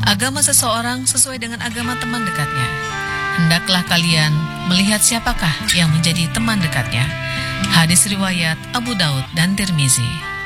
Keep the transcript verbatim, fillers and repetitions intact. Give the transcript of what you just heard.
Agama seseorang sesuai dengan agama teman dekatnya. Hendaklah kalian melihat siapakah yang menjadi teman dekatnya. Hadis riwayat Abu Daud dan Tirmizi.